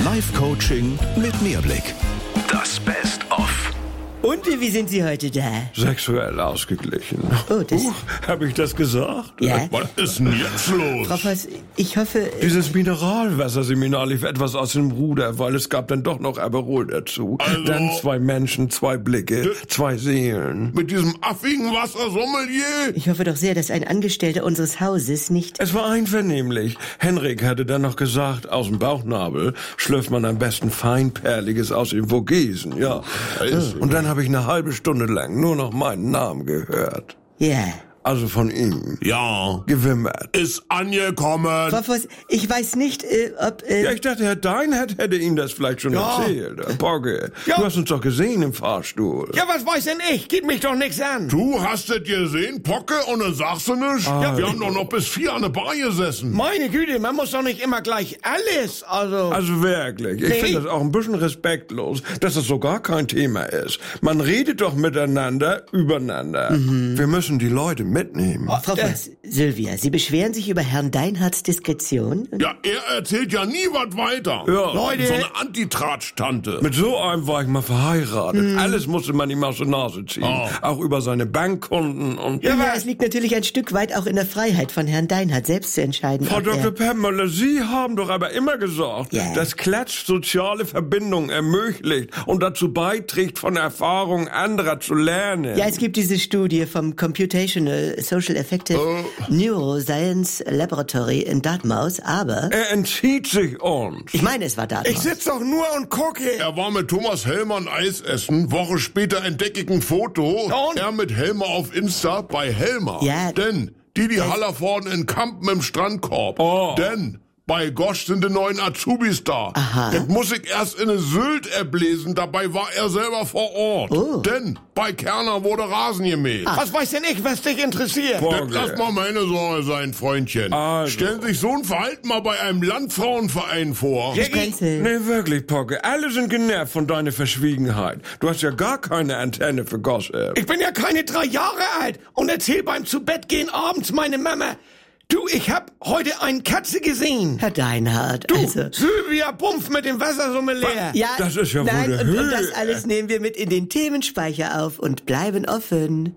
Live-Coaching mit Mehrblick. Das Best-of. Und wie sind Sie heute da? Sexuell ausgeglichen. Oh, das... Habe ich das gesagt? Ja. Was ist denn jetzt los? Frau Voss, ich hoffe... Dieses Mineralwasserseminar lief etwas aus dem Ruder, weil es gab dann doch noch Aperol dazu. Also- Dann 2 Menschen, 2 Blicke, 2 Seelen. Mit diesem affigen Wassersommelier? Ich hoffe doch sehr, dass ein Angestellter unseres Hauses nicht... Es war einvernehmlich. Henrik hatte dann noch gesagt, aus dem Bauchnabel schlürft man am besten Feinperliges aus den Vogesen, ja. Und dann habe ich eine halbe Stunde lang nur noch meinen Namen gehört. Ja. Also von ihm. Ja. Gewimmert. Ist angekommen. Frau Voss, ich weiß nicht, ob... Ja, ich dachte, Herr Deinhardt hätte Ihnen das vielleicht schon erzählt. Pogge, du hast uns doch gesehen im Fahrstuhl. Ja, was weiß denn ich? Geht mich doch nichts an. Du hast es gesehen, Pocke, und dann sagst du nichts? Ja, wir haben doch noch bis 4 an der Bar gesessen. Meine Güte, man muss doch nicht immer gleich alles, Also wirklich, ich finde das auch ein bisschen respektlos, dass das so gar kein Thema ist. Man redet doch miteinander, übereinander. Wir müssen die Leute mitnehmen. Frau Voss, Sylvia, Sie beschweren sich über Herrn Deinhardts Diskretion? Ja, er erzählt ja nie was weiter. Ja. Leute. So eine Antitratsch-Tante. Mit so einem war ich mal verheiratet. Alles musste man ihm aus der Nase ziehen. Auch über seine Bankkonten und... Ja, es liegt natürlich ein Stück weit auch in der Freiheit von Herrn Deinhardt, selbst zu entscheiden, Frau ob Dr. Pemmler, Sie haben doch aber immer gesagt, Ja. dass Klatsch soziale Verbindungen ermöglicht und dazu beiträgt, von Erfahrungen anderer zu lernen. Ja, es gibt diese Studie vom Computational Social Affective Neuroscience Laboratory in Dartmouth, aber... Er entzieht sich uns. Ich meine, es war Dartmouth. Ich sitz doch nur und gucke. Er war mit Thomas Hellmann Eis essen. Woche später entdecke ich ein Foto. Und? Er mit Helmer auf Insta bei Helmer. Ja. Denn die Hallervorden in Kampen im Strandkorb. Denn bei Gosch sind die neuen Azubis da. Aha. Das muss ich erst in eine Sylt erbläsen. Dabei war er selber vor Ort. Oh. Denn bei Kerner wurde Rasen gemäht. Was weiß denn ich, was dich interessiert? Das lass mal meine Sorge sein, Freundchen. Also. Stellen sich so ein Verhalten mal bei einem Landfrauenverein vor. Spenzel. Nee, wirklich, Pocke. Alle sind genervt von deiner Verschwiegenheit. Du hast ja gar keine Antenne für Gossip. Ich bin ja keine 3 Jahre alt und erzähl beim Zubettgehen abends meine Mama. Du, ich hab heute eine Katze gesehen. Herr Deinhardt, Du, also... Sylvia Bumpf mit dem Wassersommelier. Ja, Das ist ja wohl nein, der und Höhe. das alles nehmen wir mit in den Themenspeicher auf und bleiben offen.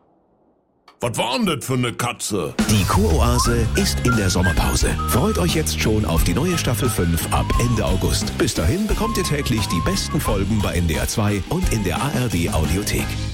Was war denn das für eine Katze? Die Kuroase ist in der Sommerpause. Freut euch jetzt schon auf die neue Staffel 5 ab Ende August. Bis dahin bekommt ihr täglich die besten Folgen bei NDR 2 und in der ARD Audiothek.